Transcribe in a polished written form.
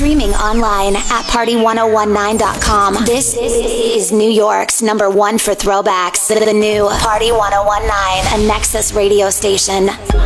Streaming online at party1019.com. This is New York's #1 for throwbacks. The new Party 1019, a Nexus radio station.